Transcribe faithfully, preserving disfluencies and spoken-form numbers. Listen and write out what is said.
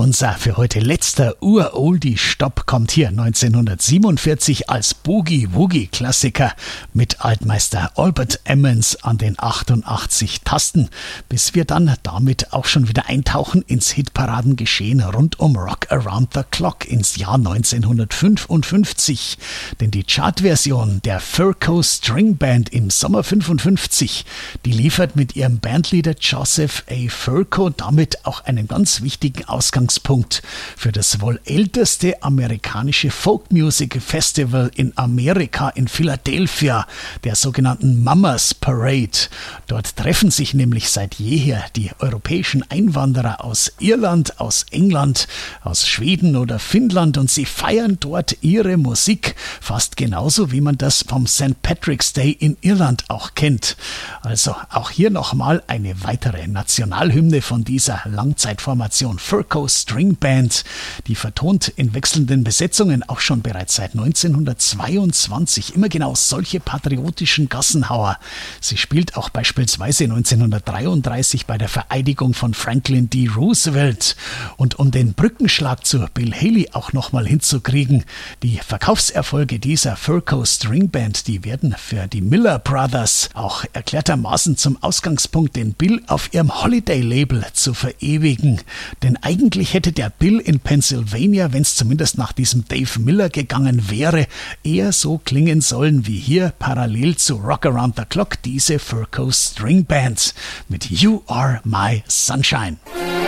unser für heute letzter Ur-Oldie-Stopp kommt hier neunzehnhundertsiebenundvierzig als Boogie-Woogie-Klassiker mit Altmeister Albert Emmons an den achtundachtzig Tasten, bis wir dann damit auch schon wieder eintauchen ins Hitparadengeschehen rund um Rock Around the Clock ins Jahr neunzehnhundertfünfundfünfzig. Denn die Chartversion der Furco String Band im Sommer fünfundfünfzig, die liefert mit ihrem Bandleader Joseph A. Furco damit auch einen ganz wichtigen Ausgangspunkt für das wohl älteste amerikanische Folk-Music Festival in Amerika, in Philadelphia, der sogenannten Mamas Parade. Dort treffen sich nämlich seit jeher die europäischen Einwanderer aus Irland, aus England, aus Schweden oder Finnland und sie feiern dort ihre Musik, fast genauso wie man das vom Sankt Patrick's Day in Irland auch kennt. Also auch hier nochmal eine weitere Nationalhymne von dieser Langzeitformation Furco String Band, die vertont in wechselnden Besetzungen auch schon bereits seit neunzehnhundertzweiundzwanzig immer genau solche patriotischen Gassenhauer. Sie spielt auch beispielsweise neunzehnhundertdreiunddreißig bei der Vereidigung von Franklin D. Roosevelt. Und um den Brückenschlag zu Bill Haley auch nochmal hinzukriegen, die Verkaufserfolge dieser Furco String Band, die werden für die Miller Brothers auch erklärtermaßen zum Ausgangspunkt, den Bill auf ihrem Holiday-Label zu verewigen. Denn eigentlich hätte der Bill in Pennsylvania, wenn es zumindest nach diesem Dave Miller gegangen wäre, eher so klingen sollen wie hier parallel zu Rock Around the Clock diese Furco String Band mit You Are My Sunshine.